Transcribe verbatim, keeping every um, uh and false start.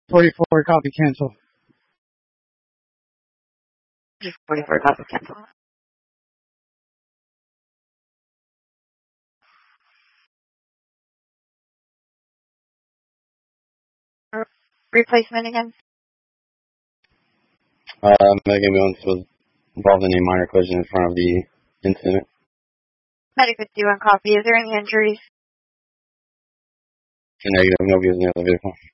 forty-four, copy, cancel. forty-four, copy, cancel. Re- replacement again? Uh, Megan Jones was involved in a minor collision in front of the incident. Medic fifty-one, copy. Is there any injuries? Negative, nobody was near the vehicle.